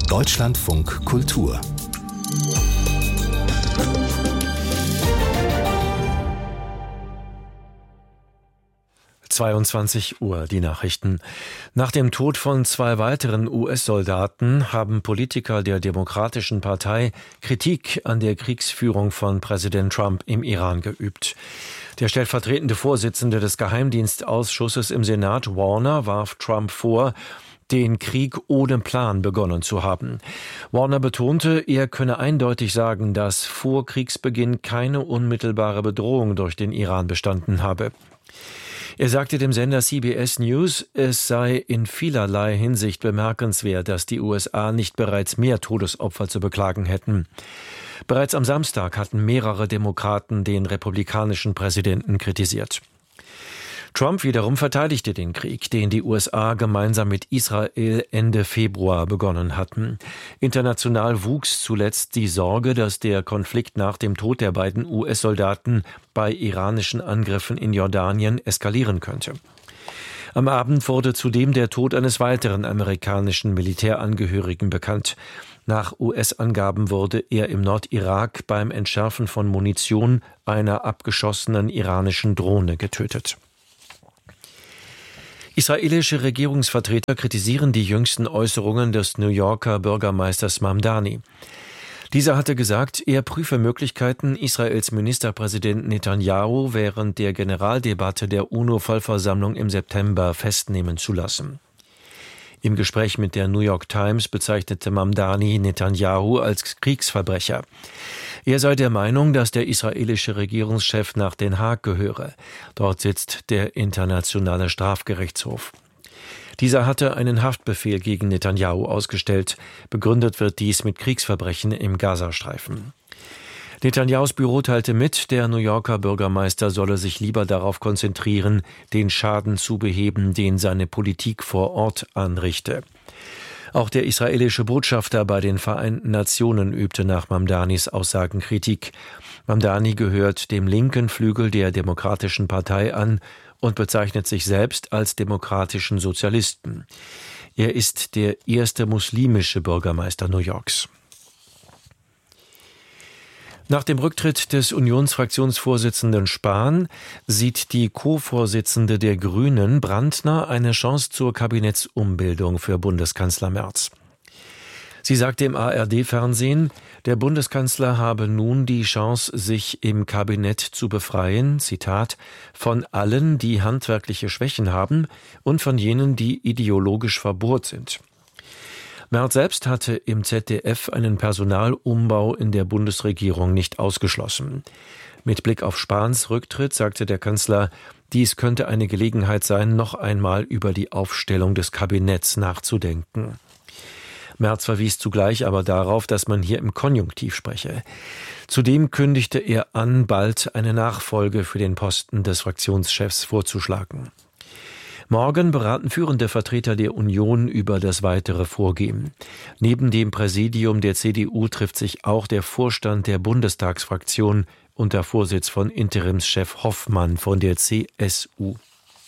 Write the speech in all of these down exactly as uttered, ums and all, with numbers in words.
Deutschlandfunk Kultur. zweiundzwanzig Uhr, die Nachrichten. Nach dem Tod von zwei weiteren U S-Soldaten haben Politiker der Demokratischen Partei Kritik an der Kriegsführung von Präsident Trump im Iran geübt. Der stellvertretende Vorsitzende des Geheimdienstausschusses im Senat, Warner, warf Trump vor, den Krieg ohne Plan begonnen zu haben. Warner betonte, er könne eindeutig sagen, dass vor Kriegsbeginn keine unmittelbare Bedrohung durch den Iran bestanden habe. Er sagte dem Sender C B S News, es sei in vielerlei Hinsicht bemerkenswert, dass die U S A nicht bereits mehr Todesopfer zu beklagen hätten. Bereits am Samstag hatten mehrere Demokraten den republikanischen Präsidenten kritisiert. Trump wiederum verteidigte den Krieg, den die U S A gemeinsam mit Israel Ende Februar begonnen hatten. International wuchs zuletzt die Sorge, dass der Konflikt nach dem Tod der beiden U S-Soldaten bei iranischen Angriffen in Jordanien eskalieren könnte. Am Abend wurde zudem der Tod eines weiteren amerikanischen Militärangehörigen bekannt. Nach U S-Angaben wurde er im Nordirak beim Entschärfen von Munition einer abgeschossenen iranischen Drohne getötet. Israelische Regierungsvertreter kritisieren die jüngsten Äußerungen des New Yorker Bürgermeisters Mamdani. Dieser hatte gesagt, er prüfe Möglichkeiten, Israels Ministerpräsident Netanyahu während der Generaldebatte der UNO-Vollversammlung im September festnehmen zu lassen. Im Gespräch mit der New York Times bezeichnete Mamdani Netanyahu als Kriegsverbrecher. Er sei der Meinung, dass der israelische Regierungschef nach Den Haag gehöre. Dort sitzt der Internationale Strafgerichtshof. Dieser hatte einen Haftbefehl gegen Netanyahu ausgestellt. Begründet wird dies mit Kriegsverbrechen im Gazastreifen. Netanyahus Büro teilte mit, der New Yorker Bürgermeister solle sich lieber darauf konzentrieren, den Schaden zu beheben, den seine Politik vor Ort anrichte. Auch der israelische Botschafter bei den Vereinten Nationen übte nach Mamdanis Aussagen Kritik. Mamdani gehört dem linken Flügel der Demokratischen Partei an und bezeichnet sich selbst als demokratischen Sozialisten. Er ist der erste muslimische Bürgermeister New Yorks. Nach dem Rücktritt des Unionsfraktionsvorsitzenden Spahn sieht die Co-Vorsitzende der Grünen, Brandner, eine Chance zur Kabinettsumbildung für Bundeskanzler Merz. Sie sagte im A R D-Fernsehen, der Bundeskanzler habe nun die Chance, sich im Kabinett zu befreien, Zitat, von allen, die handwerkliche Schwächen haben und von jenen, die ideologisch verbohrt sind. Merz selbst hatte im Z D F einen Personalumbau in der Bundesregierung nicht ausgeschlossen. Mit Blick auf Spahns Rücktritt sagte der Kanzler, dies könnte eine Gelegenheit sein, noch einmal über die Aufstellung des Kabinetts nachzudenken. Merz verwies zugleich aber darauf, dass man hier im Konjunktiv spreche. Zudem kündigte er an, bald eine Nachfolge für den Posten des Fraktionschefs vorzuschlagen. Morgen beraten führende Vertreter der Union über das weitere Vorgehen. Neben dem Präsidium der C D U trifft sich auch der Vorstand der Bundestagsfraktion unter Vorsitz von Interimschef Hoffmann von der C S U.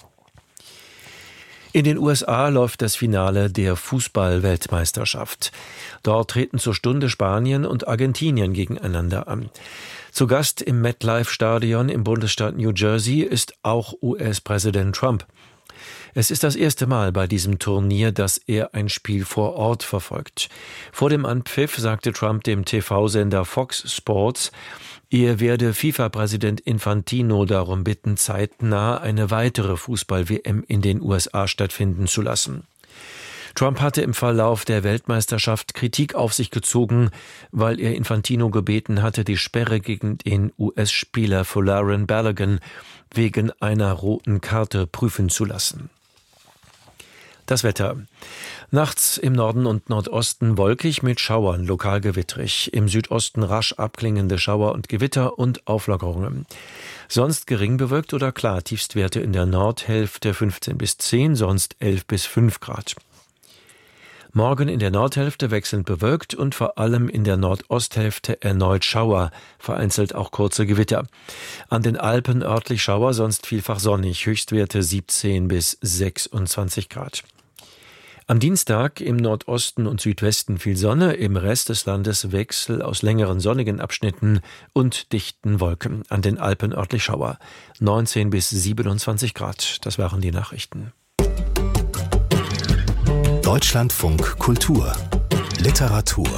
In den U S A läuft das Finale der Fußball-Weltmeisterschaft. Dort treten zur Stunde Spanien und Argentinien gegeneinander an. Zu Gast im MetLife-Stadion im Bundesstaat New Jersey ist auch U S-Präsident Trump. Es ist das erste Mal bei diesem Turnier, dass er ein Spiel vor Ort verfolgt. Vor dem Anpfiff sagte Trump dem T V-Sender Fox Sports, er werde FIFA-Präsident Infantino darum bitten, zeitnah eine weitere Fußball-W M in den U S A stattfinden zu lassen. Trump hatte im Verlauf der Weltmeisterschaft Kritik auf sich gezogen, weil er Infantino gebeten hatte, die Sperre gegen den U S-Spieler Folarin Balogun wegen einer roten Karte prüfen zu lassen. Das Wetter. Nachts im Norden und Nordosten wolkig mit Schauern, lokal gewittrig. Im Südosten rasch abklingende Schauer und Gewitter und Auflockerungen. Sonst gering bewölkt oder klar. Tiefstwerte in der Nordhälfte fünfzehn bis zehn, sonst elf bis fünf Grad. Morgen in der Nordhälfte wechselnd bewölkt und vor allem in der Nordosthälfte erneut Schauer, vereinzelt auch kurze Gewitter. An den Alpen örtlich Schauer, sonst vielfach sonnig, Höchstwerte siebzehn bis sechsundzwanzig Grad. Am Dienstag im Nordosten und Südwesten viel Sonne, im Rest des Landes Wechsel aus längeren sonnigen Abschnitten und dichten Wolken. An den Alpen örtlich Schauer. neunzehn bis siebenundzwanzig Grad. Das waren die Nachrichten. Deutschlandfunk Kultur Literatur.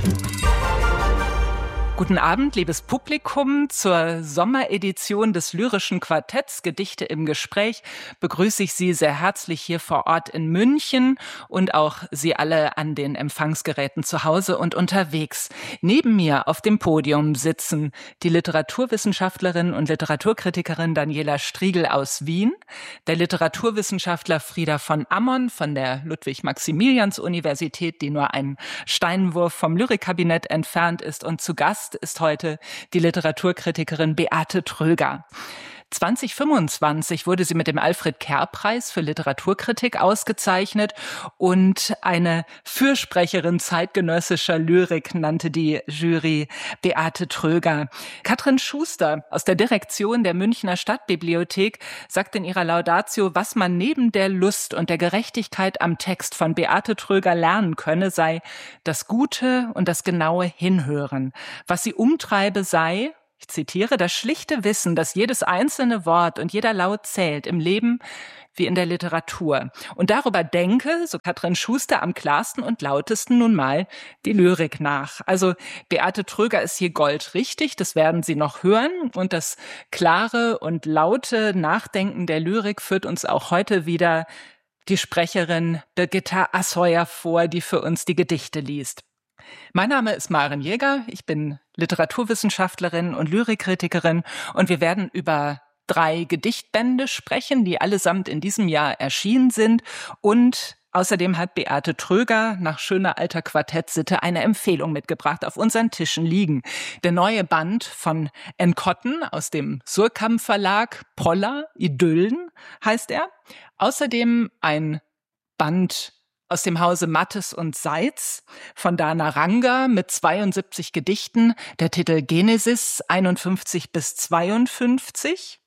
Guten Abend, liebes Publikum. Zur Sommeredition des Lyrischen Quartetts Gedichte im Gespräch begrüße ich Sie sehr herzlich hier vor Ort in München und auch Sie alle an den Empfangsgeräten zu Hause und unterwegs. Neben mir auf dem Podium sitzen die Literaturwissenschaftlerin und Literaturkritikerin Daniela Striegel aus Wien, der Literaturwissenschaftler Frieder von Ammon von der Ludwig-Maximilians-Universität, die nur einen Steinwurf vom Lyrikkabinett entfernt ist, und zu Gast ist heute die Literaturkritikerin Beate Tröger. zwanzig fünfundzwanzig wurde sie mit dem Alfred-Kerr-Preis für Literaturkritik ausgezeichnet und eine Fürsprecherin zeitgenössischer Lyrik nannte die Jury Beate Tröger. Katrin Schuster aus der Direktion der Münchner Stadtbibliothek sagt in ihrer Laudatio, was man neben der Lust und der Gerechtigkeit am Text von Beate Tröger lernen könne, sei das gute und das genaue Hinhören. Was sie umtreibe, sei, ich zitiere, das schlichte Wissen, dass jedes einzelne Wort und jeder Laut zählt im Leben wie in der Literatur. Und darüber denke, so Katrin Schuster, am klarsten und lautesten nun mal die Lyrik nach. Also Beate Tröger ist hier goldrichtig, das werden Sie noch hören. Und das klare und laute Nachdenken der Lyrik führt uns auch heute wieder die Sprecherin Birgitta Asheuer vor, die für uns die Gedichte liest. Mein Name ist Maren Jäger, ich bin Literaturwissenschaftlerin und Lyrikkritikerin und wir werden über drei Gedichtbände sprechen, die allesamt in diesem Jahr erschienen sind, und außerdem hat Beate Tröger nach schöner alter Quartettsitte eine Empfehlung mitgebracht, auf unseren Tischen liegen. Der neue Band von N. Cotton aus dem Surkamp Verlag, Poller, Idyllen heißt er. Außerdem ein Band aus dem Hause Mattes und Seitz von Dana Ranga mit zweiundsiebzig Gedichten, der Titel Genesis einundfünfzig bis zweiundfünfzig.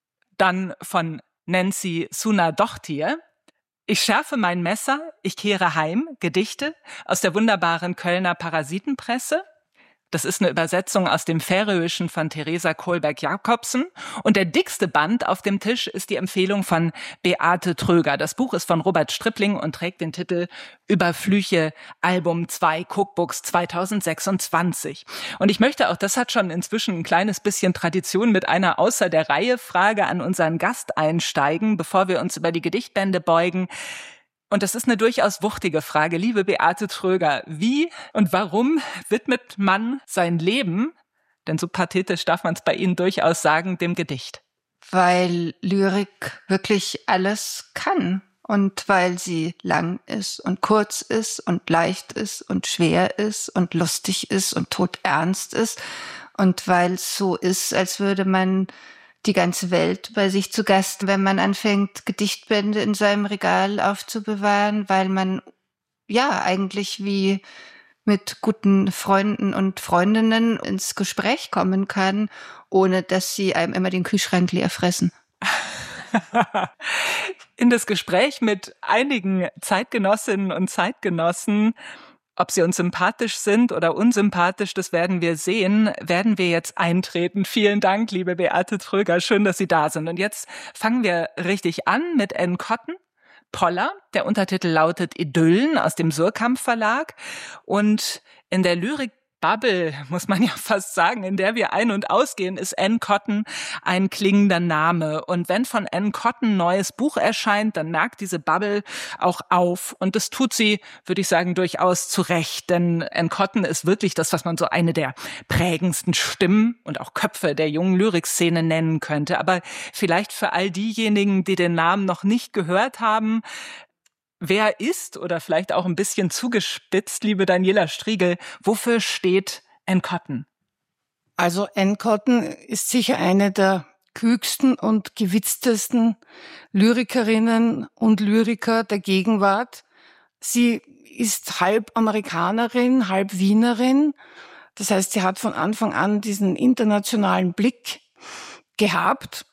Dann von Nancy Sunadochtir, Ich schärfe mein Messer, ich kehre heim, Gedichte aus der wunderbaren Kölner Parasitenpresse. Das ist eine Übersetzung aus dem Färöischen von Theresa Kohlberg-Jakobsen. Und der dickste Band auf dem Tisch ist die Empfehlung von Beate Tröger. Das Buch ist von Robert Strippling und trägt den Titel Über Flüche, Album zwei, Cookbooks zweitausendsechsundzwanzig. Und ich möchte auch, das hat schon inzwischen ein kleines bisschen Tradition, mit einer außer der Reihe Frage an unseren Gast einsteigen, bevor wir uns über die Gedichtbände beugen. Und das ist eine durchaus wuchtige Frage. Liebe Beate Tröger, wie und warum widmet man sein Leben, denn so pathetisch darf man es bei Ihnen durchaus sagen, dem Gedicht? Weil Lyrik wirklich alles kann und weil sie lang ist und kurz ist und leicht ist und schwer ist und lustig ist und todernst ist und weil es so ist, als würde man die ganze Welt bei sich zu Gast, wenn man anfängt, Gedichtbände in seinem Regal aufzubewahren, weil man ja eigentlich wie mit guten Freunden und Freundinnen ins Gespräch kommen kann, ohne dass sie einem immer den Kühlschrank leer fressen. In das Gespräch mit einigen Zeitgenossinnen und Zeitgenossen, ob sie uns sympathisch sind oder unsympathisch, das werden wir sehen, werden wir jetzt eintreten. Vielen Dank, liebe Beate Tröger, schön, dass Sie da sind. Und jetzt fangen wir richtig an mit N. Cotton, Poller. Der Untertitel lautet Idyllen aus dem Surkamp Verlag. Und in der Lyrik Bubble, muss man ja fast sagen, in der wir ein- und ausgehen, ist N. Cotton ein klingender Name. Und wenn von N. Cotton ein neues Buch erscheint, dann merkt diese Bubble auch auf. Und das tut sie, würde ich sagen, durchaus zu Recht. Denn N. Cotton ist wirklich das, was man so eine der prägendsten Stimmen und auch Köpfe der jungen Lyrikszene nennen könnte. Aber vielleicht für all diejenigen, die den Namen noch nicht gehört haben, wer ist, oder vielleicht auch ein bisschen zugespitzt, liebe Daniela Striegel, wofür steht N. Cotton? Also N. Cotton ist sicher eine der klügsten und gewitztesten Lyrikerinnen und Lyriker der Gegenwart. Sie ist halb Amerikanerin, halb Wienerin. Das heißt, sie hat von Anfang an diesen internationalen Blick gehabt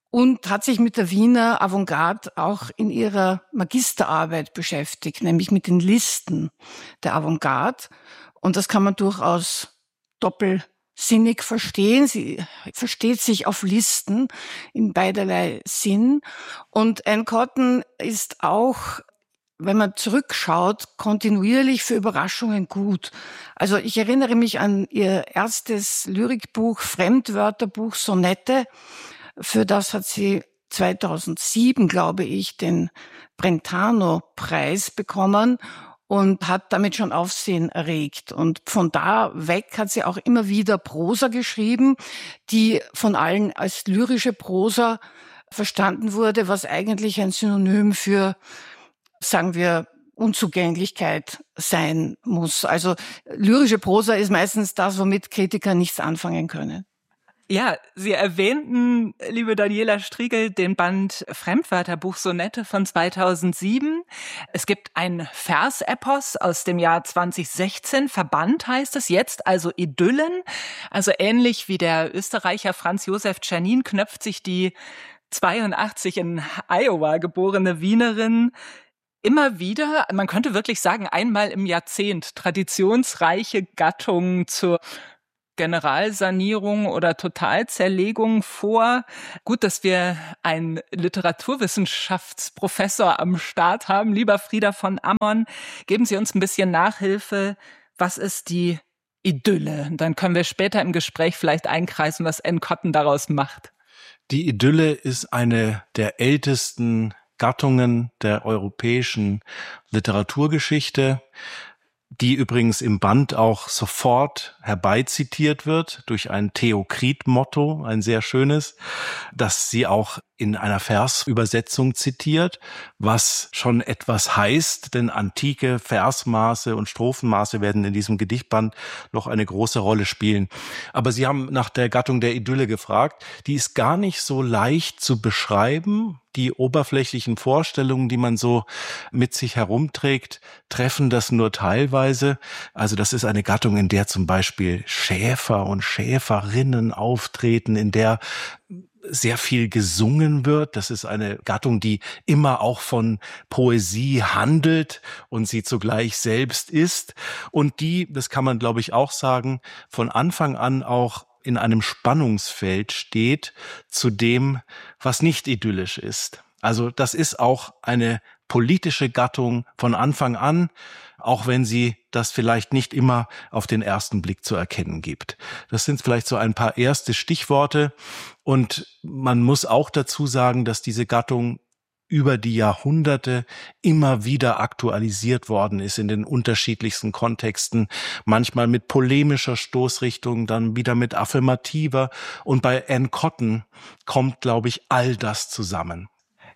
und hat sich mit der Wiener Avantgarde auch in ihrer Magisterarbeit beschäftigt, nämlich mit den Listen der Avantgarde. Und das kann man durchaus doppelsinnig verstehen. Sie versteht sich auf Listen in beiderlei Sinn. Und Anne Cotton ist auch, wenn man zurückschaut, kontinuierlich für Überraschungen gut. Also ich erinnere mich an ihr erstes Lyrikbuch, Fremdwörterbuch, Sonette. Für das hat sie zweitausendsieben, glaube ich, den Brentano-Preis bekommen und hat damit schon Aufsehen erregt. Und von da weg hat sie auch immer wieder Prosa geschrieben, die von allen als lyrische Prosa verstanden wurde, was eigentlich ein Synonym für, sagen wir, Unzugänglichkeit sein muss. Also lyrische Prosa ist meistens das, womit Kritiker nichts anfangen können. Ja, Sie erwähnten, liebe Daniela Striegel, den Band Fremdwörterbuch Sonette von zweitausendsieben. Es gibt ein Versepos aus dem Jahr zweitausendsechzehn. Verband heißt es jetzt, also Idyllen. Also ähnlich wie der Österreicher Franz Josef Czernin knöpft sich die zweiundachtzig in Iowa geborene Wienerin immer wieder, man könnte wirklich sagen, einmal im Jahrzehnt traditionsreiche Gattungen zur Generalsanierung oder Totalzerlegung vor. Gut, dass wir einen Literaturwissenschaftsprofessor am Start haben. Lieber Frieder von Ammon, geben Sie uns ein bisschen Nachhilfe. Was ist die Idylle? Dann können wir später im Gespräch vielleicht einkreisen, was Anne Cotton daraus macht. Die Idylle ist eine der ältesten Gattungen der europäischen Literaturgeschichte, die übrigens im Band auch sofort herbeizitiert wird durch ein Theokrit-Motto, ein sehr schönes, das sie auch in einer Versübersetzung zitiert, was schon etwas heißt, denn antike Versmaße und Strophenmaße werden in diesem Gedichtband noch eine große Rolle spielen. Aber Sie haben nach der Gattung der Idylle gefragt. Die ist gar nicht so leicht zu beschreiben. Die oberflächlichen Vorstellungen, die man so mit sich herumträgt, treffen das nur teilweise. Also das ist eine Gattung, in der zum Beispiel Schäfer und Schäferinnen auftreten, in der sehr viel gesungen wird. Das ist eine Gattung, die immer auch von Poesie handelt und sie zugleich selbst ist. Und die, das kann man glaube ich auch sagen, von Anfang an auch in einem Spannungsfeld steht zu dem, was nicht idyllisch ist. Also das ist auch eine politische Gattung von Anfang an, auch wenn sie das vielleicht nicht immer auf den ersten Blick zu erkennen gibt. Das sind vielleicht so ein paar erste Stichworte. Und man muss auch dazu sagen, dass diese Gattung über die Jahrhunderte immer wieder aktualisiert worden ist in den unterschiedlichsten Kontexten, manchmal mit polemischer Stoßrichtung, dann wieder mit affirmativer. Und bei Anne Cotton kommt, glaube ich, all das zusammen.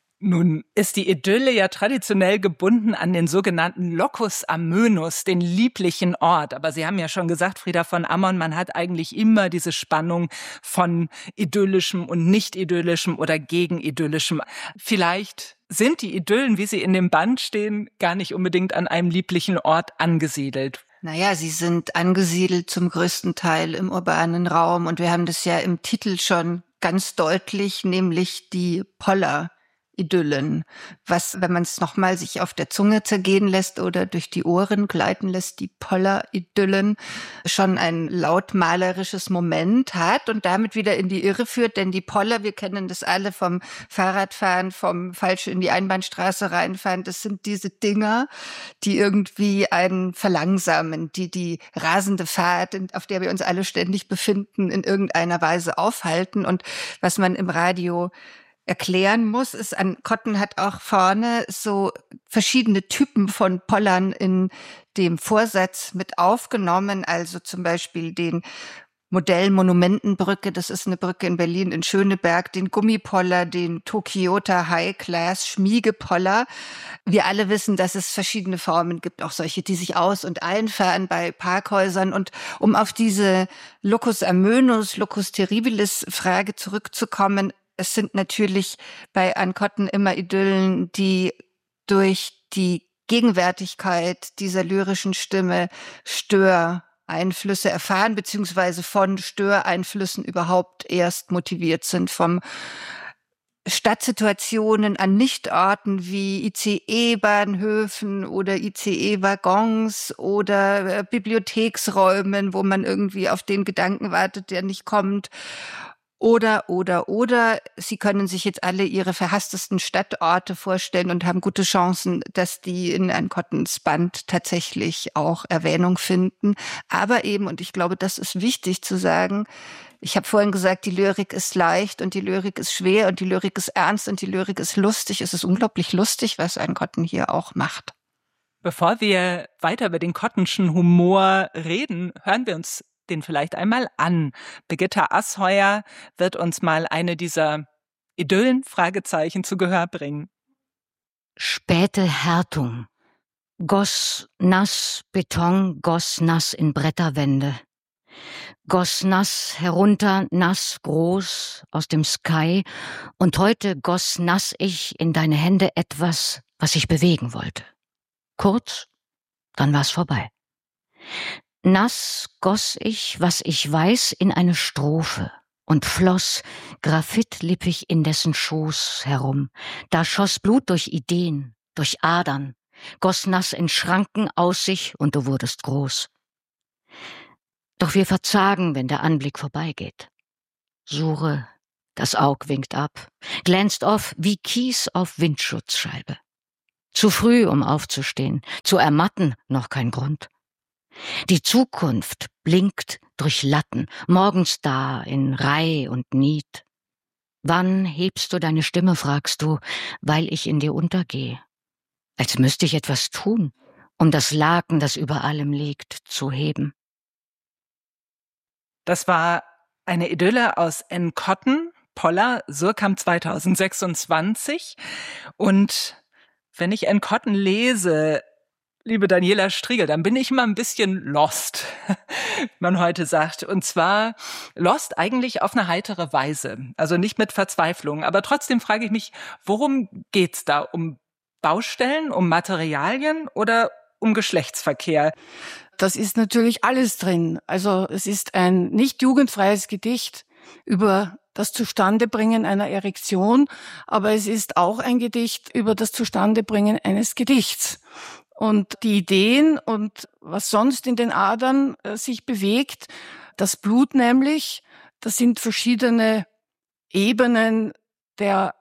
Nun ist die Idylle ja traditionell gebunden an den sogenannten Locus Amönus, den lieblichen Ort. Aber Sie haben ja schon gesagt, Frieder von Ammon, man hat eigentlich immer diese Spannung von idyllischem und nicht idyllischem oder gegen idyllischem. Vielleicht sind die Idyllen, wie sie in dem Band stehen, gar nicht unbedingt an einem lieblichen Ort angesiedelt. Naja, sie sind angesiedelt zum größten Teil im urbanen Raum. Und wir haben das ja im Titel schon ganz deutlich, nämlich die Poller. Idyllen, was, wenn man es nochmal sich auf der Zunge zergehen lässt oder durch die Ohren gleiten lässt, die Poller-Idyllen, schon ein lautmalerisches Moment hat und damit wieder in die Irre führt, denn die Poller, wir kennen das alle vom Fahrradfahren, vom falsch in die Einbahnstraße reinfahren, das sind diese Dinger, die irgendwie einen verlangsamen, die die rasende Fahrt, auf der wir uns alle ständig befinden, in irgendeiner Weise aufhalten. Und was man im Radio erklären muss, ist, Anne Cotton hat auch vorne so verschiedene Typen von Pollern in dem Vorsatz mit aufgenommen, also zum Beispiel den Modell-Monumentenbrücke, das ist eine Brücke in Berlin, in Schöneberg, den Gummipoller, den Tokyota High-Class Schmiegepoller. Wir alle wissen, dass es verschiedene Formen gibt, auch solche, die sich aus- und einfahren bei Parkhäusern. Und um auf diese Locus Amönus, Locus Terribilis Frage zurückzukommen, es sind natürlich bei Anne Cotton immer Idyllen, die durch die Gegenwärtigkeit dieser lyrischen Stimme Störeinflüsse erfahren, beziehungsweise von Störeinflüssen überhaupt erst motiviert sind, vom Stadtsituationen an Nichtorten wie I C E-Bahnhöfen oder I C E-Waggons oder äh, Bibliotheksräumen, wo man irgendwie auf den Gedanken wartet, der nicht kommt. Oder, oder, oder, Sie können sich jetzt alle Ihre verhasstesten Stadtorte vorstellen und haben gute Chancen, dass die in Anne Cottons Band tatsächlich auch Erwähnung finden. Aber eben, und ich glaube, das ist wichtig zu sagen, ich habe vorhin gesagt, die Lyrik ist leicht und die Lyrik ist schwer und die Lyrik ist ernst und die Lyrik ist lustig. Es ist unglaublich lustig, was Anne Cotton hier auch macht. Bevor wir weiter über den Cottonschen Humor reden, hören wir uns den vielleicht einmal an. Birgitta Asheuer wird uns mal eine dieser Idyllen, Fragezeichen, zu Gehör bringen. Späte Härtung. Goss nass Beton, goss nass in Bretterwände. Goss nass herunter, nass groß aus dem Sky, und heute goss nass ich in deine Hände etwas, was ich bewegen wollte. Kurz, dann war's vorbei. Nass goss ich, was ich weiß, in eine Strophe und floss graphitlippig in dessen Schoß herum. Da schoss Blut durch Ideen, durch Adern, goss nass in Schranken aus sich und du wurdest groß. Doch wir verzagen, wenn der Anblick vorbeigeht. Sure, das Aug winkt ab, glänzt auf wie Kies auf Windschutzscheibe. Zu früh, um aufzustehen, zu ermatten noch kein Grund. Die Zukunft blinkt durch Latten, morgens da in Reih und Niet. Wann hebst du deine Stimme, fragst du, weil ich in dir untergehe. Als müsste ich etwas tun, um das Laken, das über allem liegt, zu heben. Das war eine Idylle aus Anne Cotton, Poller, Surkamp zweitausendsechsundzwanzig. Und wenn ich Anne Cotton lese, liebe Daniela Striegel, dann bin ich immer ein bisschen lost, wie man heute sagt. Und zwar lost eigentlich auf eine heitere Weise. Also nicht mit Verzweiflung. Aber trotzdem frage ich mich, worum geht's da? Um Baustellen, um Materialien oder um Geschlechtsverkehr? Das ist natürlich alles drin. Also es ist ein nicht jugendfreies Gedicht über das Zustandebringen einer Erektion, aber es ist auch ein Gedicht über das Zustandebringen eines Gedichts. Und die Ideen und was sonst in den Adern äh, sich bewegt, das Blut nämlich, das sind verschiedene Ebenen der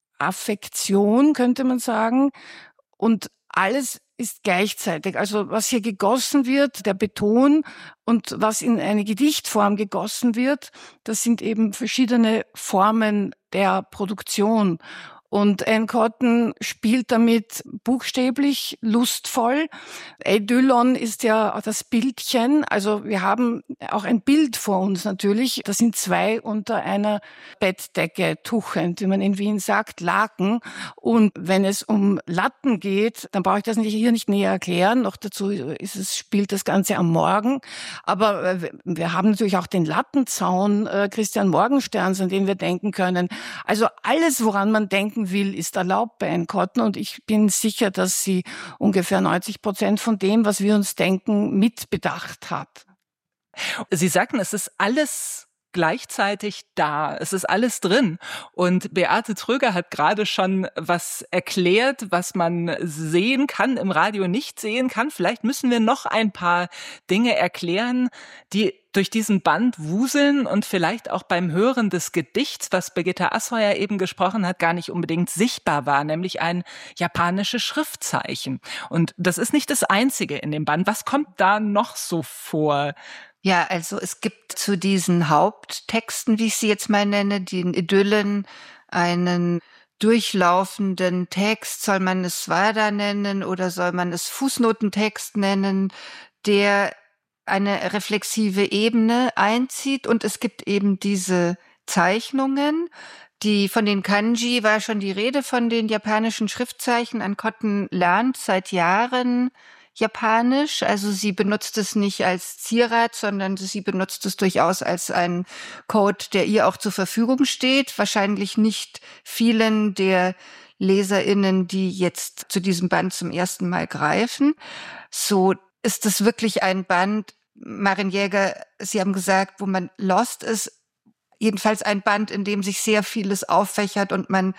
Affektion, könnte man sagen. Und alles ist gleichzeitig. Also was hier gegossen wird, der Beton, und was in eine Gedichtform gegossen wird, das sind eben verschiedene Formen der Produktion. Und Anne Cotton spielt damit buchstäblich lustvoll. Eidylon ist ja das Bildchen. Also wir haben auch ein Bild vor uns natürlich. Das sind zwei unter einer Bettdecke tuchend, wie man in Wien sagt, Laken. Und wenn es um Latten geht, dann brauche ich das hier nicht näher erklären. Noch dazu ist es, spielt das Ganze am Morgen. Aber wir haben natürlich auch den Lattenzaun äh, Christian Morgensterns, an den wir denken können. Also alles, woran man denken will, ist erlaubt bei Anne Cotton, und ich bin sicher, dass sie ungefähr neunzig Prozent von dem, was wir uns denken, mitbedacht hat. Sie sagten, es ist alles gleichzeitig da. Es ist alles drin. Und Beate Tröger hat gerade schon was erklärt, was man sehen kann, im Radio nicht sehen kann. Vielleicht müssen wir noch ein paar Dinge erklären, die durch diesen Band wuseln und vielleicht auch beim Hören des Gedichts, was Birgitta Asheuer eben gesprochen hat, gar nicht unbedingt sichtbar war, nämlich ein japanisches Schriftzeichen. Und das ist nicht das Einzige in dem Band. Was kommt da noch so vor? Ja, also es gibt zu diesen Haupttexten, wie ich sie jetzt mal nenne, den Idyllen, einen durchlaufenden Text, soll man es Swada nennen oder soll man es Fußnotentext nennen, der eine reflexive Ebene einzieht, und es gibt eben diese Zeichnungen, die von den Kanji war schon die Rede, von den japanischen Schriftzeichen. Anne Cotton lernt seit Jahren Japanisch, also sie benutzt es nicht als Zierat, sondern sie benutzt es durchaus als einen Code, der ihr auch zur Verfügung steht. Wahrscheinlich nicht vielen der LeserInnen, die jetzt zu diesem Band zum ersten Mal greifen. So ist es wirklich ein Band, Maren Jäger, Sie haben gesagt, wo man lost ist. jedenfalls ein Band, in dem sich sehr vieles auffächert und man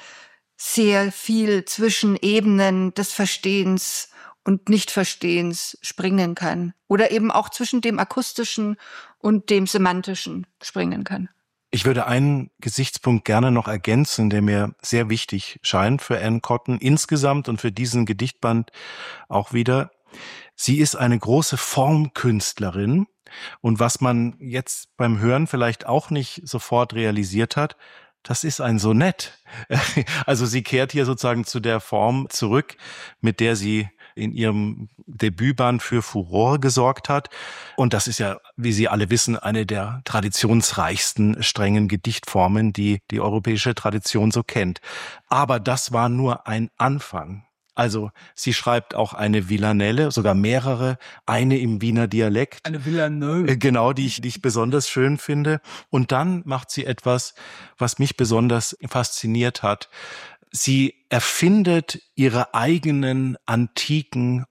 sehr viel zwischen Ebenen des Verstehens und Nichtverstehens springen kann. Oder eben auch zwischen dem Akustischen und dem Semantischen springen kann. Ich würde einen Gesichtspunkt gerne noch ergänzen, der mir sehr wichtig scheint für Anne Cotton insgesamt und für diesen Gedichtband auch wieder. Sie ist eine große Formkünstlerin und was man jetzt beim Hören vielleicht auch nicht sofort realisiert hat, das ist ein Sonett. Also sie kehrt hier sozusagen zu der Form zurück, mit der sie in ihrem Debütband für Furore gesorgt hat. Und das ist ja, wie Sie alle wissen, eine der traditionsreichsten strengen Gedichtformen, die die europäische Tradition so kennt. Aber das war nur ein Anfang. Also sie schreibt auch eine Villanelle, sogar mehrere, eine im Wiener Dialekt. Eine Villanelle. Genau, die ich, die ich besonders schön finde. Und dann macht sie etwas, was mich besonders fasziniert hat. Sie erfindet ihre eigenen antiken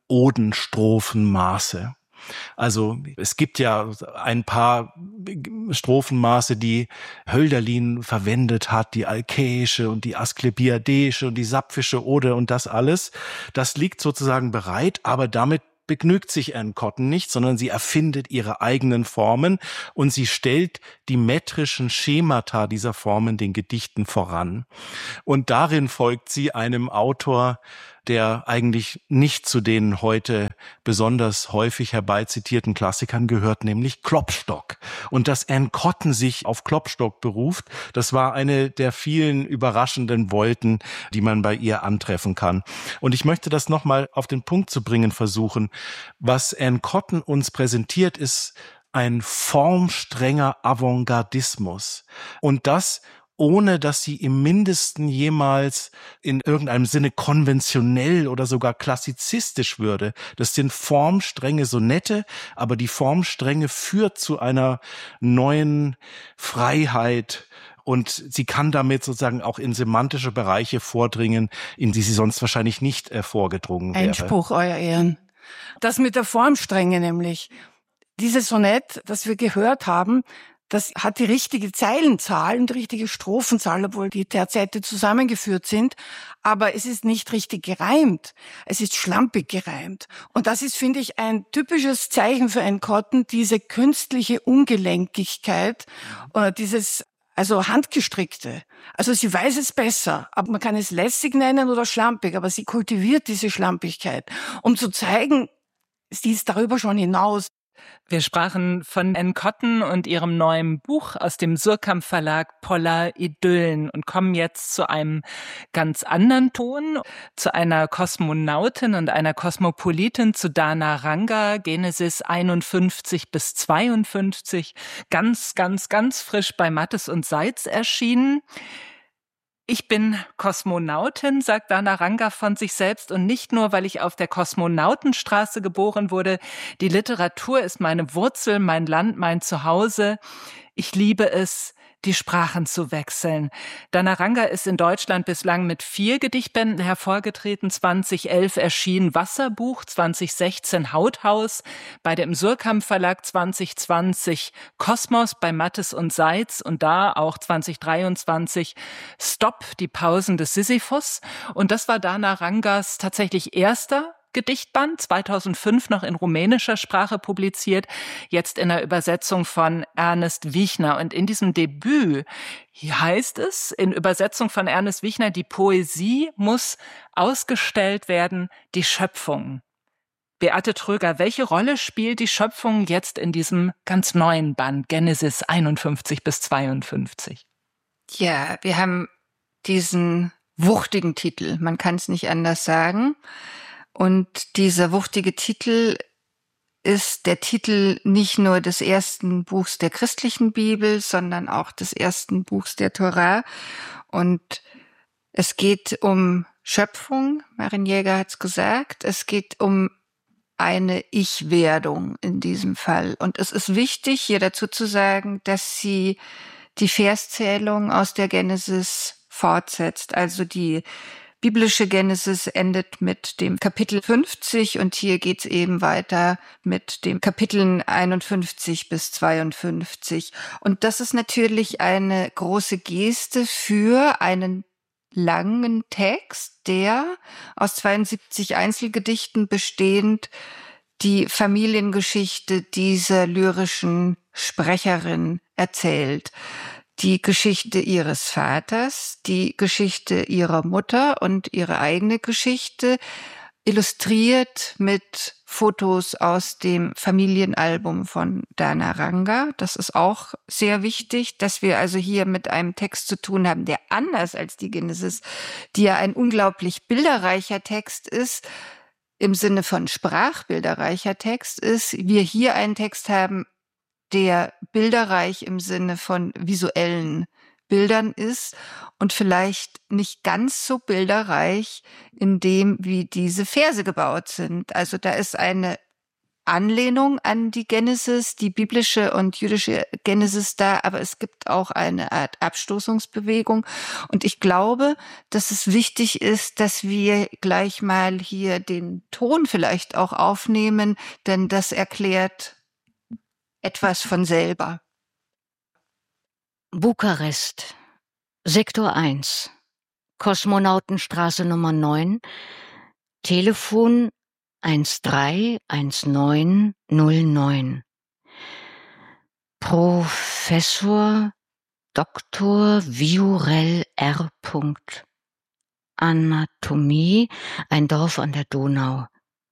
Odenstrophenmaße. Also es gibt ja ein paar Strophenmaße, die Hölderlin verwendet hat, die alkäische und die asklepiadesche und die sapphische Ode und das alles. Das liegt sozusagen bereit, aber damit begnügt sich Anne Cotton nicht, sondern sie erfindet ihre eigenen Formen und sie stellt die metrischen Schemata dieser Formen den Gedichten voran. Und darin folgt sie einem Autor, der eigentlich nicht zu den heute besonders häufig herbeizitierten Klassikern gehört, nämlich Klopstock. Und dass Anne Cotton sich auf Klopstock beruft, das war eine der vielen überraschenden Wolten, die man bei ihr antreffen kann. Und ich möchte das nochmal auf den Punkt zu bringen versuchen. Was Anne Cotton uns präsentiert, ist ein formstrenger Avantgardismus. Und das ohne dass sie im Mindesten jemals in irgendeinem Sinne konventionell oder sogar klassizistisch würde. Das sind formstrenge Sonette, aber die Formstrenge führt zu einer neuen Freiheit und sie kann damit sozusagen auch in semantische Bereiche vordringen, in die sie sonst wahrscheinlich nicht äh, vorgedrungen wäre. Einspruch, Euer Ehren. Das mit der Formstrenge nämlich. Dieses Sonett, das wir gehört haben, das hat die richtige Zeilenzahl und die richtige Strophenzahl, obwohl die Terzette zusammengeführt sind. Aber es ist nicht richtig gereimt. Es ist schlampig gereimt. Und das ist, finde ich, ein typisches Zeichen für Anne Cotton, diese künstliche Ungelenkigkeit, äh, dieses also handgestrickte. Also sie weiß es besser, aber man kann es lässig nennen oder schlampig, aber sie kultiviert diese Schlampigkeit, um zu zeigen, sie ist darüber schon hinaus. Wir sprachen von Anne Cotton und ihrem neuen Buch aus dem Surkamp Verlag Polar Idyllen und kommen jetzt zu einem ganz anderen Ton, zu einer Kosmonautin und einer Kosmopolitin, zu Dana Ranga, Genesis einundfünfzig bis zweiundfünfzig, ganz, ganz, ganz frisch bei Mattes und Seitz erschienen. Ich bin Kosmonautin, sagt Dana Ranga von sich selbst, und nicht nur, weil ich auf der Kosmonautenstraße geboren wurde. Die Literatur ist meine Wurzel, mein Land, mein Zuhause. Ich liebe es, die Sprachen zu wechseln. Dana Ranga ist in Deutschland bislang mit vier Gedichtbänden hervorgetreten. zwanzig elf erschien Wasserbuch, zwanzig sechzehn Hauthaus, beide im Surkamp Verlag, zwanzig zwanzig Kosmos bei Mattes und Seitz und da auch zwanzig dreiundzwanzig Stopp, die Pausen des Sisyphus. Und das war Dana Rangas tatsächlich erster Gedichtband, zweitausendfünf noch in rumänischer Sprache publiziert, jetzt in der Übersetzung von Ernest Wichner. Und in diesem Debüt heißt es, in Übersetzung von Ernest Wichner, die Poesie muss ausgestellt werden, die Schöpfung. Beate Tröger, welche Rolle spielt die Schöpfung jetzt in diesem ganz neuen Band, Genesis einundfünfzig bis zweiundfünfzig? Ja, wir haben diesen wuchtigen Titel, man kann es nicht anders sagen. Und dieser wuchtige Titel ist der Titel nicht nur des ersten Buchs der christlichen Bibel, sondern auch des ersten Buchs der Tora. Und es geht um Schöpfung, Marin Jäger hat es gesagt, es geht um eine Ich-Werdung in diesem Fall. Und es ist wichtig, hier dazu zu sagen, dass sie die Verszählung aus der Genesis fortsetzt, also die biblische Genesis endet mit dem Kapitel fünfzig und hier geht's eben weiter mit den Kapiteln einundfünfzig bis zweiundfünfzig. Und das ist natürlich eine große Geste für einen langen Text, der aus zweiundsiebzig Einzelgedichten bestehend die Familiengeschichte dieser lyrischen Sprecherin erzählt. Die Geschichte ihres Vaters, die Geschichte ihrer Mutter und ihre eigene Geschichte, illustriert mit Fotos aus dem Familienalbum von Dana Ranga. Das ist auch sehr wichtig, dass wir also hier mit einem Text zu tun haben, der anders als die Genesis, die ja ein unglaublich bilderreicher Text ist, im Sinne von sprachbilderreicher Text ist, wir hier einen Text haben, der bilderreich im Sinne von visuellen Bildern ist und vielleicht nicht ganz so bilderreich in dem, wie diese Verse gebaut sind. Also da ist eine Anlehnung an die Genesis, die biblische und jüdische Genesis da, aber es gibt auch eine Art Abstoßungsbewegung. Und ich glaube, dass es wichtig ist, dass wir gleich mal hier den Ton vielleicht auch aufnehmen, denn das erklärt etwas von selber. Bukarest, Sektor eins, Kosmonautenstraße Nummer neun, Telefon eins drei eins neun null neun. Professor Doktor Viorel R. Anatomie, ein Dorf an der Donau.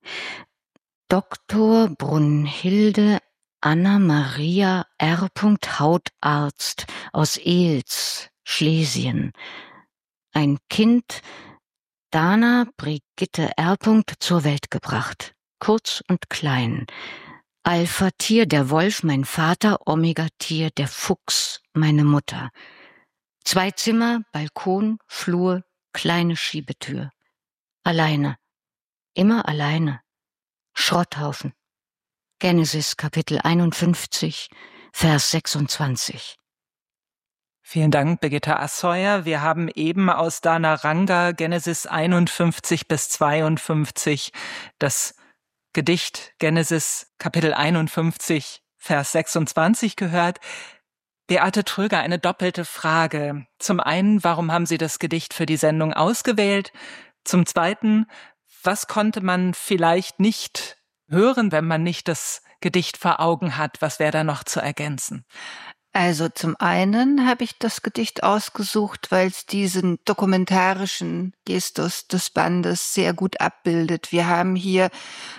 Doktor Brunhilde Anna-Maria R. Hautarzt aus Ehls, Schlesien. Ein Kind, Dana Brigitte R. zur Welt gebracht. Kurz und klein. Alpha-Tier, der Wolf, mein Vater. Omega-Tier, der Fuchs, meine Mutter. Zwei Zimmer, Balkon, Flur, kleine Schiebetür. Alleine. Immer alleine. Schrotthaufen. Genesis Kapitel einundfünfzig, Vers sechsundzwanzig. Vielen Dank, Birgitta Assauer. Wir haben eben aus Dana Ranga Genesis einundfünfzig bis zweiundfünfzig das Gedicht Genesis Kapitel einundfünfzig, Vers sechsundzwanzig gehört. Beate Tröger, eine doppelte Frage. Zum einen, warum haben Sie das Gedicht für die Sendung ausgewählt? Zum zweiten, was konnte man vielleicht nicht hören, wenn man nicht das Gedicht vor Augen hat? Was wäre da noch zu ergänzen? Also zum einen habe ich das Gedicht ausgesucht, weil es diesen dokumentarischen Gestus des Bandes sehr gut abbildet. Wir haben hier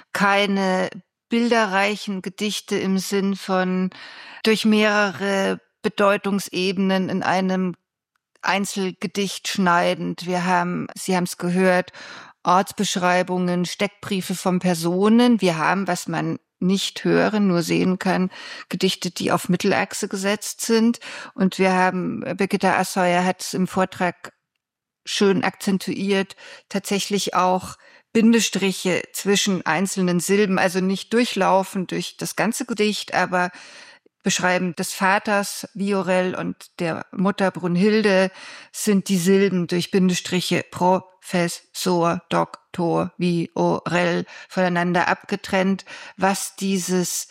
keine bilderreichen Gedichte im Sinn von durch mehrere Bedeutungsebenen in einem Einzelgedicht schneidend. Wir haben, Sie haben es gehört, Ortsbeschreibungen, Steckbriefe von Personen. Wir haben, was man nicht hören, nur sehen kann, Gedichte, die auf Mittelachse gesetzt sind. Und wir haben, Birgitta Assauer hat es im Vortrag schön akzentuiert, tatsächlich auch Bindestriche zwischen einzelnen Silben, also nicht durchlaufend durch das ganze Gedicht, aber beschreiben des Vaters Viorel und der Mutter Brunhilde sind die Silben durch Bindestriche Professor, Doktor, Viorel voneinander abgetrennt, was dieses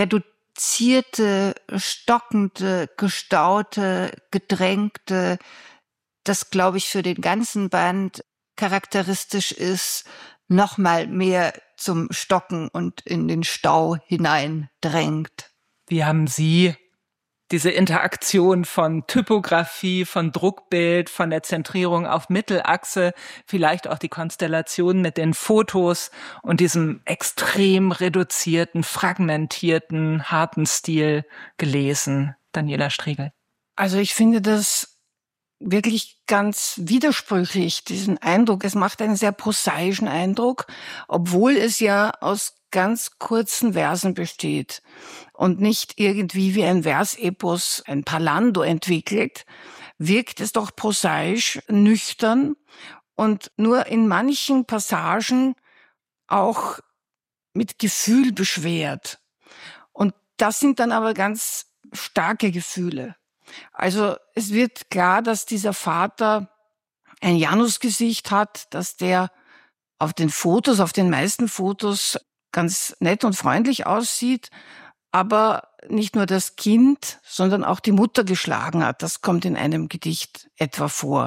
reduzierte, stockende, gestaute, gedrängte, das, glaube ich, für den ganzen Band charakteristisch ist, noch mal mehr zum Stocken und in den Stau hineindrängt. Wie haben Sie diese Interaktion von Typografie, von Druckbild, von der Zentrierung auf Mittelachse, vielleicht auch die Konstellation mit den Fotos und diesem extrem reduzierten, fragmentierten, harten Stil gelesen, Daniela Striegel? Also ich finde das wirklich ganz widersprüchlich, diesen Eindruck. Es macht einen sehr prosaischen Eindruck, obwohl es ja aus ganz kurzen Versen besteht und nicht irgendwie wie ein Versepos, ein Parlando entwickelt, wirkt es doch prosaisch, nüchtern und nur in manchen Passagen auch mit Gefühl beschwert. Und das sind dann aber ganz starke Gefühle. Also es wird klar, dass dieser Vater ein Janusgesicht hat, dass der auf den Fotos, auf den meisten Fotos ganz nett und freundlich aussieht, aber nicht nur das Kind, sondern auch die Mutter geschlagen hat. Das kommt in einem Gedicht etwa vor.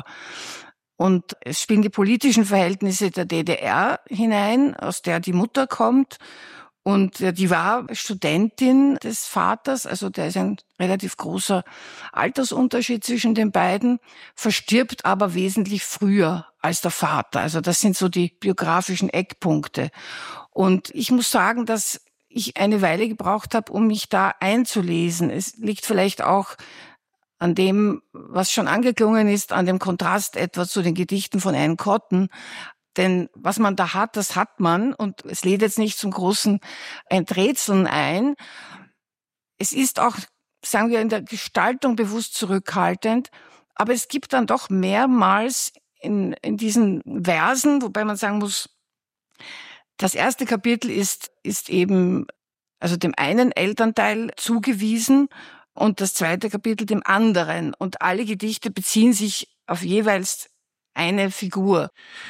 Und es spielen die politischen Verhältnisse der D D R hinein, aus der die Mutter kommt. Und die war Studentin des Vaters, also da ist ein relativ großer Altersunterschied zwischen den beiden, verstirbt aber wesentlich früher als der Vater. Also das sind so die biografischen Eckpunkte. Und ich muss sagen, dass ich eine Weile gebraucht habe, um mich da einzulesen. Es liegt vielleicht auch an dem, was schon angeklungen ist, an dem Kontrast etwa zu den Gedichten von Anne Cotton. Denn was man da hat, das hat man. Und es lädt jetzt nicht zum großen Enträtseln ein. Es ist auch, sagen wir, in der Gestaltung bewusst zurückhaltend. Aber es gibt dann doch mehrmals in, in diesen Versen, wobei man sagen muss, das erste Kapitel ist, ist eben, also dem einen Elternteil zugewiesen und das zweite Kapitel dem anderen. Und alle Gedichte beziehen sich auf jeweils eine Figur.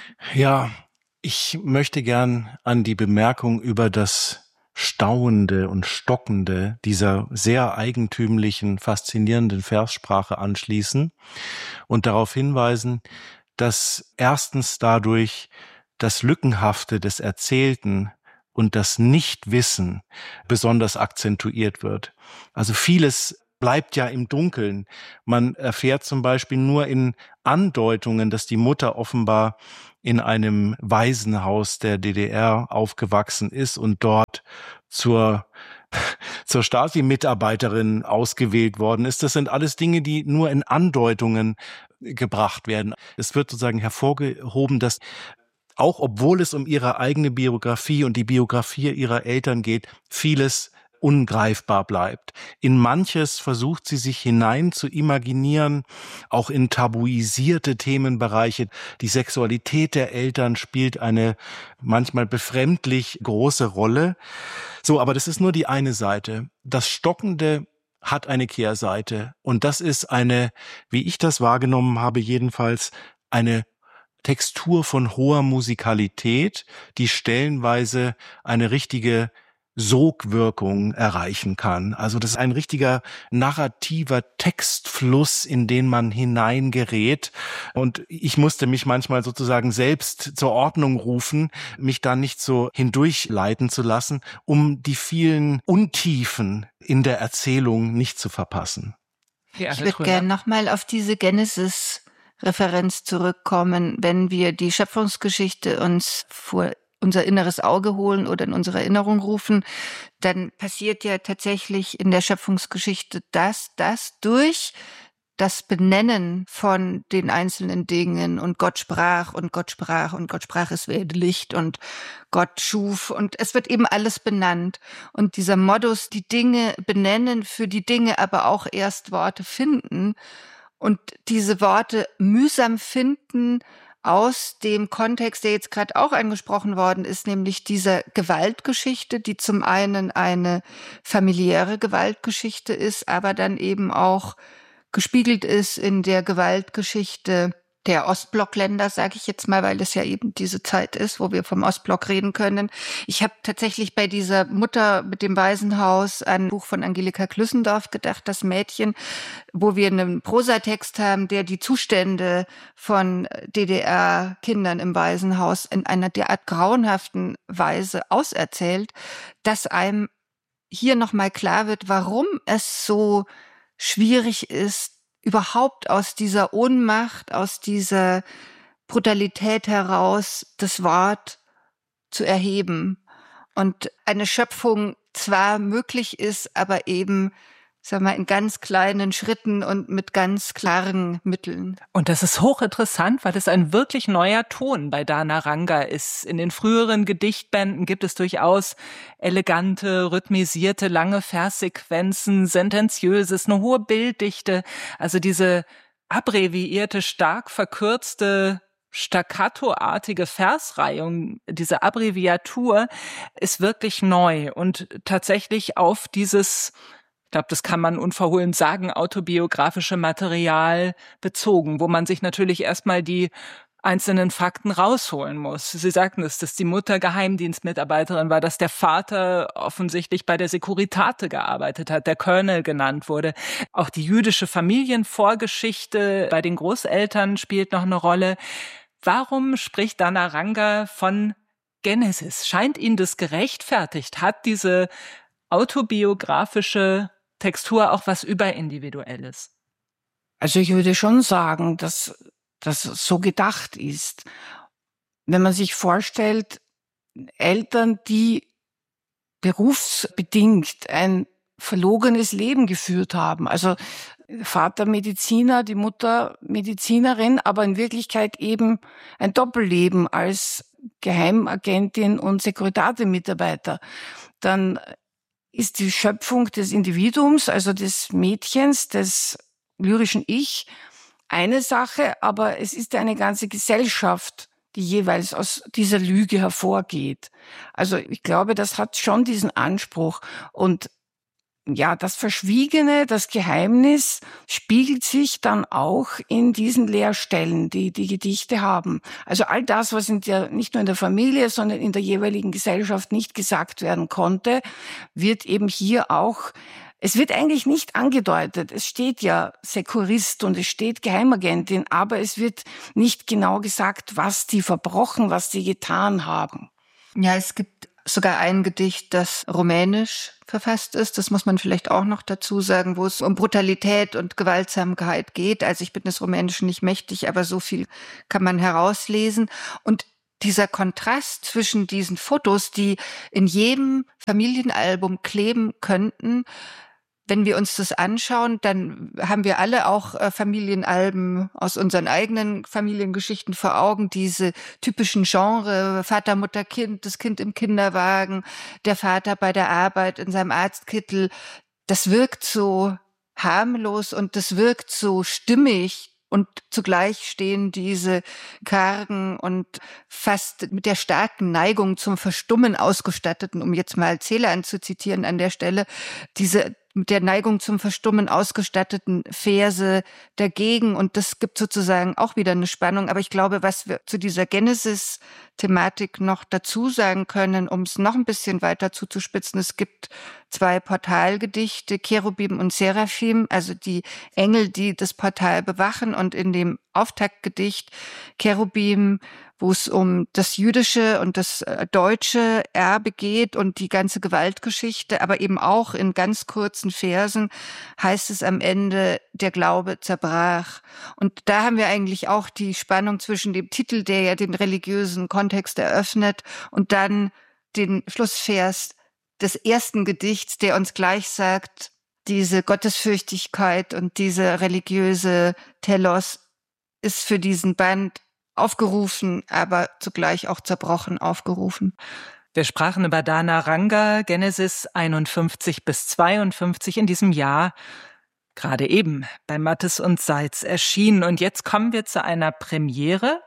Ja, ich möchte gern an die Bemerkung über das Stauende und Stockende dieser sehr eigentümlichen, faszinierenden Verssprache anschließen und darauf hinweisen, dass erstens dadurch das Lückenhafte des Erzählten und das Nichtwissen besonders akzentuiert wird. Also vieles bleibt ja im Dunkeln. Man erfährt zum Beispiel nur in Andeutungen, dass die Mutter offenbar in einem Waisenhaus der D D R aufgewachsen ist und dort zur zur Stasi-Mitarbeiterin ausgewählt worden ist. Das sind alles Dinge, die nur in Andeutungen gebracht werden. Es wird sozusagen hervorgehoben, dass auch obwohl es um ihre eigene Biografie und die Biografie ihrer Eltern geht, vieles ungreifbar bleibt. In manches versucht sie sich hinein zu imaginieren, auch in tabuisierte Themenbereiche. Die Sexualität der Eltern spielt eine manchmal befremdlich große Rolle. So, aber das ist nur die eine Seite. Das Stockende hat eine Kehrseite und das ist eine, wie ich das wahrgenommen habe, jedenfalls eine Textur von hoher Musikalität, die stellenweise eine richtige Sogwirkung erreichen kann. Also das ist ein richtiger narrativer Textfluss, in den man hineingerät. Und ich musste mich manchmal sozusagen selbst zur Ordnung rufen, mich da nicht so hindurchleiten zu lassen, um die vielen Untiefen in der Erzählung nicht zu verpassen. Ja, ich würde gerne nochmal auf diese Genesis-Referenz zurückkommen, wenn wir die Schöpfungsgeschichte uns vor unser inneres Auge holen oder in unsere Erinnerung rufen, dann passiert ja tatsächlich in der Schöpfungsgeschichte das, das durch das Benennen von den einzelnen Dingen und Gott sprach und Gott sprach und Gott sprach, es werde Licht und Gott schuf und es wird eben alles benannt. Und dieser Modus, die Dinge benennen, für die Dinge aber auch erst Worte finden und diese Worte mühsam finden, aus dem Kontext, der jetzt gerade auch angesprochen worden ist, nämlich dieser Gewaltgeschichte, die zum einen eine familiäre Gewaltgeschichte ist, aber dann eben auch gespiegelt ist in der Gewaltgeschichte der Ostblockländer, sage ich jetzt mal, weil es ja eben diese Zeit ist, wo wir vom Ostblock reden können. Ich habe tatsächlich bei dieser Mutter mit dem Waisenhaus an ein Buch von Angelika Klüssendorf gedacht, das Mädchen, wo wir einen Prosatext haben, der die Zustände von D D R-Kindern im Waisenhaus in einer derart grauenhaften Weise auserzählt, dass einem hier nochmal klar wird, warum es so schwierig ist, überhaupt aus dieser Ohnmacht, aus dieser Brutalität heraus das Wort zu erheben. Und eine Schöpfung zwar möglich ist, aber eben, sagen wir mal, in ganz kleinen Schritten und mit ganz klaren Mitteln. Und das ist hochinteressant, weil es ein wirklich neuer Ton bei Dana Ranga ist. In den früheren Gedichtbänden gibt es durchaus elegante, rhythmisierte, lange Verssequenzen, sentenziöses, eine hohe Bilddichte. Also diese abbreviierte, stark verkürzte, staccatoartige Versreihung, diese Abbreviatur ist wirklich neu und tatsächlich auf dieses glaube, das kann man unverhohlen sagen, autobiografische Material bezogen, wo man sich natürlich erstmal die einzelnen Fakten rausholen muss. Sie sagten es, dass die Mutter Geheimdienstmitarbeiterin war, dass der Vater offensichtlich bei der Securitate gearbeitet hat, der Colonel genannt wurde. Auch die jüdische Familienvorgeschichte bei den Großeltern spielt noch eine Rolle. Warum spricht Dana Ranga von Genesis? Scheint Ihnen das gerechtfertigt? Hat diese autobiografische Textur auch was Überindividuelles? Also ich würde schon sagen, dass das so gedacht ist. Wenn man sich vorstellt, Eltern, die berufsbedingt ein verlogenes Leben geführt haben, also Vater Mediziner, die Mutter Medizinerin, aber in Wirklichkeit eben ein Doppelleben als Geheimagentin und Securitate-Mitarbeiter, dann ist die Schöpfung des Individuums, also des Mädchens, des lyrischen Ich, eine Sache, aber es ist eine ganze Gesellschaft, die jeweils aus dieser Lüge hervorgeht. Also ich glaube, das hat schon diesen Anspruch. Und ja, das Verschwiegene, das Geheimnis spiegelt sich dann auch in diesen Leerstellen, die die Gedichte haben. Also all das, was in der, nicht nur in der Familie, sondern in der jeweiligen Gesellschaft nicht gesagt werden konnte, wird eben hier auch. Es wird eigentlich nicht angedeutet. Es steht ja Sekurist und es steht Geheimagentin, aber es wird nicht genau gesagt, was die verbrochen, was die getan haben. Ja, es gibt sogar ein Gedicht, das rumänisch verfasst ist. Das muss man vielleicht auch noch dazu sagen, wo es um Brutalität und Gewaltsamkeit geht. Also ich bin des Rumänischen nicht mächtig, aber so viel kann man herauslesen. Und dieser Kontrast zwischen diesen Fotos, die in jedem Familienalbum kleben könnten, wenn wir uns das anschauen, dann haben wir alle auch äh, Familienalben aus unseren eigenen Familiengeschichten vor Augen, diese typischen Genre, Vater, Mutter, Kind, das Kind im Kinderwagen, der Vater bei der Arbeit in seinem Arztkittel. Das wirkt so harmlos und das wirkt so stimmig. Und zugleich stehen diese kargen und fast mit der starken Neigung zum Verstummen ausgestatteten, um jetzt mal Celan zu zitieren an der Stelle, diese mit der Neigung zum Verstummen ausgestatteten Verse dagegen. Und das gibt sozusagen auch wieder eine Spannung. Aber ich glaube, was wir zu dieser Genesis-Thematik noch dazu sagen können, um es noch ein bisschen weiter zuzuspitzen, es gibt zwei Portalgedichte, Cherubim und Seraphim, also die Engel, die das Portal bewachen. Und in dem Auftaktgedicht Cherubim, wo es um das jüdische und das deutsche Erbe geht und die ganze Gewaltgeschichte, aber eben auch in ganz kurzen Versen heißt es am Ende, der Glaube zerbrach. Und da haben wir eigentlich auch die Spannung zwischen dem Titel, der ja den religiösen Kontext eröffnet, und dann den Schlussvers des ersten Gedichts, der uns gleich sagt, diese Gottesfürchtigkeit und diese religiöse Telos ist für diesen Band aufgerufen, aber zugleich auch zerbrochen aufgerufen. Wir sprachen über Dana Ranga, Genesis einundfünfzig bis zweiundfünfzig in diesem Jahr, gerade eben bei Mattes und Seitz erschienen. Und jetzt kommen wir zu einer Premiere.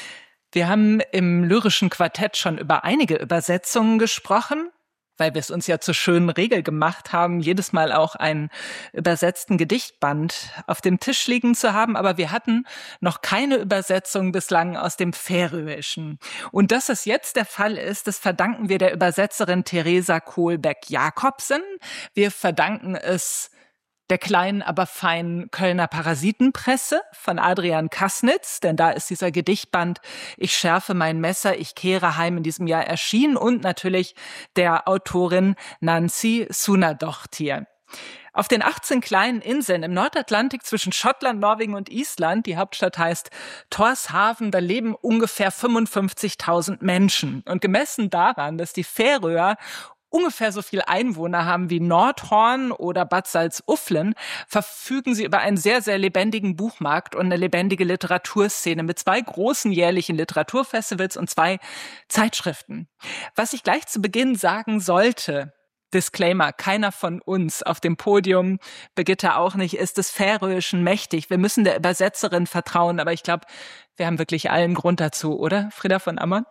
Wir haben im Lyrischen Quartett schon über einige Übersetzungen gesprochen, weil wir es uns ja zur schönen Regel gemacht haben, jedes Mal auch einen übersetzten Gedichtband auf dem Tisch liegen zu haben. Aber wir hatten noch keine Übersetzung bislang aus dem Färöischen. Und dass es jetzt der Fall ist, das verdanken wir der Übersetzerin Theresa Kohlbeck-Jakobsen. Wir verdanken es der kleinen, aber feinen Kölner Parasitenpresse von Adrian Kassnitz, denn da ist dieser Gedichtband Ich schärfe mein Messer, ich kehre heim in diesem Jahr erschienen, und natürlich der Autorin Nancy Sunadochtir. Auf den achtzehn kleinen Inseln im Nordatlantik zwischen Schottland, Norwegen und Island, die Hauptstadt heißt Tórshavn, da leben ungefähr fünfundfünfzigtausend Menschen. Und gemessen daran, dass die Färöer ungefähr so viel Einwohner haben wie Nordhorn oder Bad Salzuflen, verfügen sie über einen sehr, sehr lebendigen Buchmarkt und eine lebendige Literaturszene mit zwei großen jährlichen Literaturfestivals und zwei Zeitschriften. Was ich gleich zu Beginn sagen sollte, Disclaimer, keiner von uns auf dem Podium, Birgitta auch nicht, ist des Färöischen mächtig. Wir müssen der Übersetzerin vertrauen, aber ich glaube, wir haben wirklich allen Grund dazu, oder, Frieda von Ammon?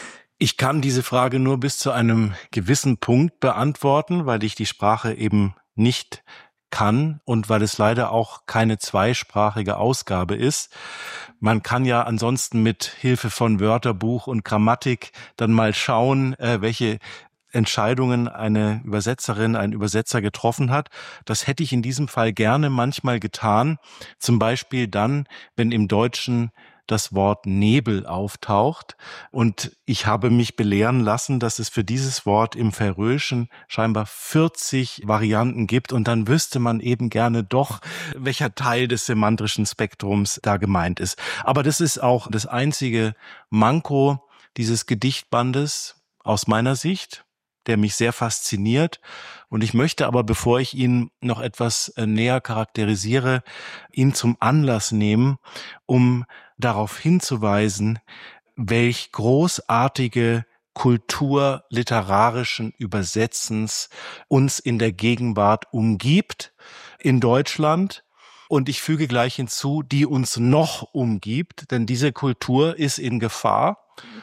Ich kann diese Frage nur bis zu einem gewissen Punkt beantworten, weil ich die Sprache eben nicht kann und weil es leider auch keine zweisprachige Ausgabe ist. Man kann ja ansonsten mit Hilfe von Wörterbuch und Grammatik dann mal schauen, äh, welche Entscheidungen eine Übersetzerin, ein Übersetzer getroffen hat. Das hätte ich in diesem Fall gerne manchmal getan. Zum Beispiel dann, wenn im Deutschen das Wort Nebel auftaucht. Und ich habe mich belehren lassen, dass es für dieses Wort im Färöischen scheinbar vierzig Varianten gibt. Und dann wüsste man eben gerne doch, welcher Teil des semantischen Spektrums da gemeint ist. Aber das ist auch das einzige Manko dieses Gedichtbandes aus meiner Sicht, der mich sehr fasziniert. Und ich möchte aber, bevor ich ihn noch etwas näher charakterisiere, ihn zum Anlass nehmen, um darauf hinzuweisen, welch großartige Kultur literarischen Übersetzens uns in der Gegenwart umgibt in Deutschland. Und ich füge gleich hinzu, die uns noch umgibt, denn diese Kultur ist in Gefahr,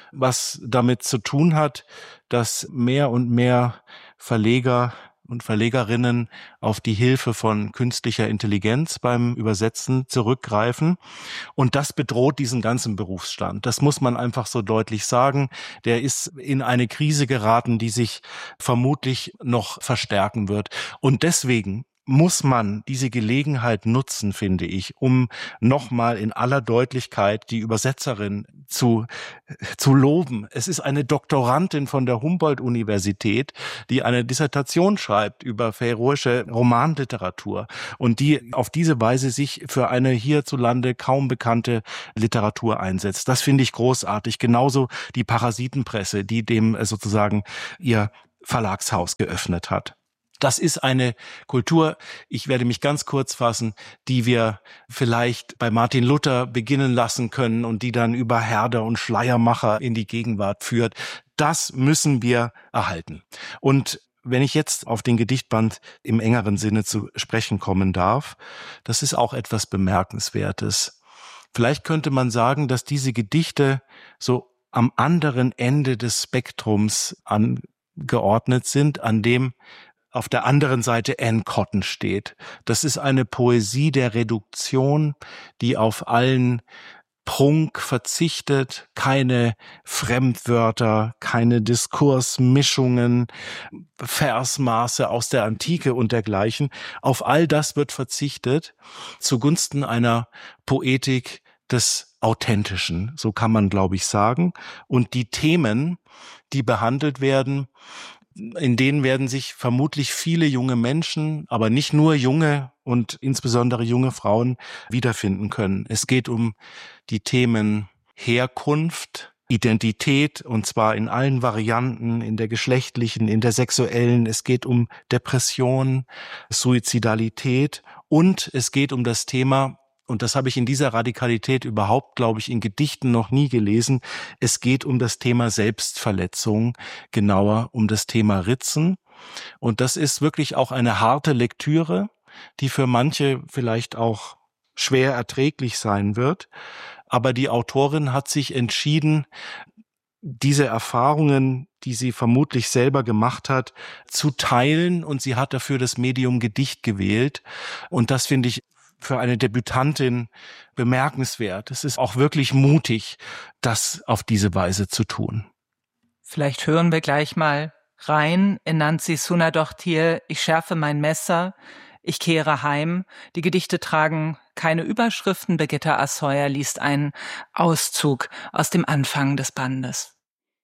was damit zu tun hat, dass mehr und mehr Verleger und Verlegerinnen auf die Hilfe von künstlicher Intelligenz beim Übersetzen zurückgreifen. Und das bedroht diesen ganzen Berufsstand. Das muss man einfach so deutlich sagen. Der ist in eine Krise geraten, die sich vermutlich noch verstärken wird. Und deswegen muss man diese Gelegenheit nutzen, finde ich, um nochmal in aller Deutlichkeit die Übersetzerin zu, zu loben. Es ist eine Doktorandin von der Humboldt-Universität, die eine Dissertation schreibt über färöische Romanliteratur und die auf diese Weise sich für eine hierzulande kaum bekannte Literatur einsetzt. Das finde ich großartig. Genauso die Parasitenpresse, die dem sozusagen ihr Verlagshaus geöffnet hat. Das ist eine Kultur, ich werde mich ganz kurz fassen, die wir vielleicht bei Martin Luther beginnen lassen können und die dann über Herder und Schleiermacher in die Gegenwart führt. Das müssen wir erhalten. Und wenn ich jetzt auf den Gedichtband im engeren Sinne zu sprechen kommen darf, das ist auch etwas Bemerkenswertes. Vielleicht könnte man sagen, dass diese Gedichte so am anderen Ende des Spektrums angeordnet sind, an dem auf der anderen Seite Anne Cotton steht. Das ist eine Poesie der Reduktion, die auf allen Prunk verzichtet, keine Fremdwörter, keine Diskursmischungen, Versmaße aus der Antike und dergleichen. Auf all das wird verzichtet zugunsten einer Poetik des Authentischen, so kann man, glaube ich, sagen. Und die Themen, die behandelt werden, in denen werden sich vermutlich viele junge Menschen, aber nicht nur junge und insbesondere junge Frauen wiederfinden können. Es geht um die Themen Herkunft, Identität, und zwar in allen Varianten, in der geschlechtlichen, in der sexuellen. Es geht um Depression, Suizidalität und es geht um das Thema, und das habe ich in dieser Radikalität überhaupt, glaube ich, in Gedichten noch nie gelesen. Es geht um das Thema Selbstverletzung, genauer um das Thema Ritzen. Und das ist wirklich auch eine harte Lektüre, die für manche vielleicht auch schwer erträglich sein wird. Aber die Autorin hat sich entschieden, diese Erfahrungen, die sie vermutlich selber gemacht hat, zu teilen. Und sie hat dafür das Medium Gedicht gewählt. Und das finde ich für eine Debütantin bemerkenswert. Es ist auch wirklich mutig, das auf diese Weise zu tun. Vielleicht hören wir gleich mal rein in Nancy Sunadottir, Ich schärfe mein Messer, ich kehre heim. Die Gedichte tragen keine Überschriften. Birgitta Assauer liest einen Auszug aus dem Anfang des Bandes.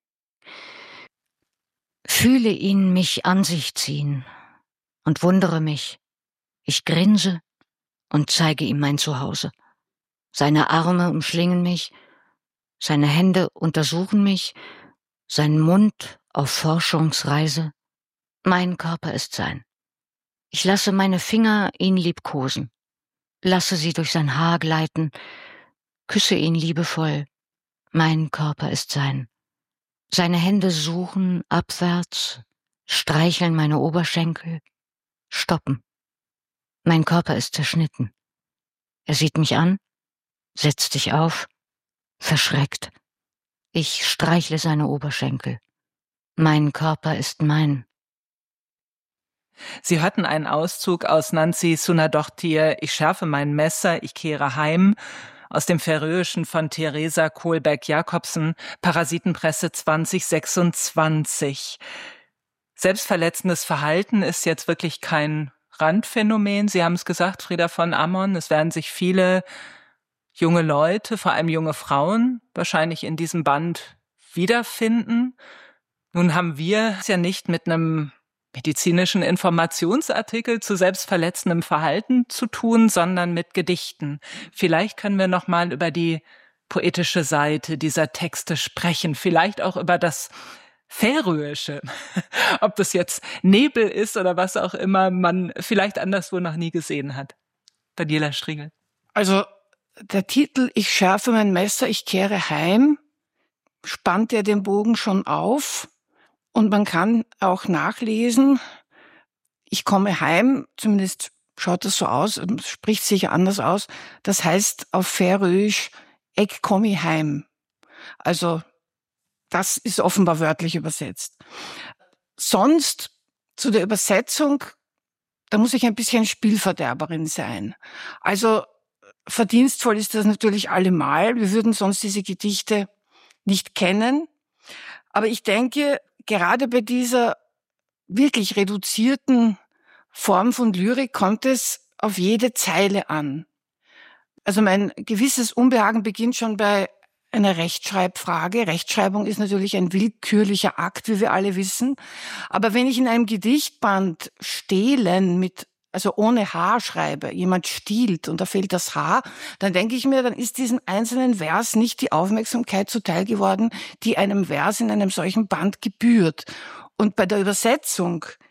Fühle ihn mich an sich ziehen und wundere mich. Ich grinse und zeige ihm mein Zuhause. Seine Arme umschlingen mich, seine Hände untersuchen mich, sein Mund auf Forschungsreise. Mein Körper ist sein. Ich lasse meine Finger ihn liebkosen, lasse sie durch sein Haar gleiten, küsse ihn liebevoll. Mein Körper ist sein. Seine Hände suchen abwärts, streicheln meine Oberschenkel, stoppen. Mein Körper ist zerschnitten. Er sieht mich an, setzt sich auf, verschreckt. Ich streichle seine Oberschenkel. Mein Körper ist mein. Sie hörten einen Auszug aus Nancy Sunadottir, Ich schärfe mein Messer, ich kehre heim, aus dem Färöischen von Theresa Kohlberg-Jakobsen, Parasitenpresse zwanzig sechsundzwanzig. Selbstverletzendes Verhalten ist jetzt wirklich kein Randphänomen. Sie haben es gesagt, Frieda von Ammon, es werden sich viele junge Leute, vor allem junge Frauen, wahrscheinlich in diesem Band wiederfinden. Nun haben wir es ja nicht mit einem medizinischen Informationsartikel zu selbstverletzendem Verhalten zu tun, sondern mit Gedichten. Vielleicht können wir noch mal über die poetische Seite dieser Texte sprechen, vielleicht auch über das Färöische, ob das jetzt Nebel ist oder was auch immer man vielleicht anderswo noch nie gesehen hat. Daniela Striegel. Also der Titel Ich schärfe mein Messer, ich kehre heim, spannt ja den Bogen schon auf. Und man kann auch nachlesen, ich komme heim, zumindest schaut das so aus, spricht sicher anders aus, das heißt auf Färöisch, ich komme heim. Also das ist offenbar wörtlich übersetzt. Sonst zu der Übersetzung, da muss ich ein bisschen Spielverderberin sein. Also verdienstvoll ist das natürlich allemal, wir würden sonst diese Gedichte nicht kennen. Aber ich denke, gerade bei dieser wirklich reduzierten Form von Lyrik kommt es auf jede Zeile an. Also mein gewisses Unbehagen beginnt schon bei einer Rechtschreibfrage. Rechtschreibung ist natürlich ein willkürlicher Akt, wie wir alle wissen. Aber wenn ich in einem Gedichtband stehlen mit, also ohne H schreibe, jemand stiehlt und da fehlt das H, dann denke ich mir, dann ist diesem einzelnen Vers nicht die Aufmerksamkeit zuteil geworden, die einem Vers in einem solchen Band gebührt. Und bei der Übersetzung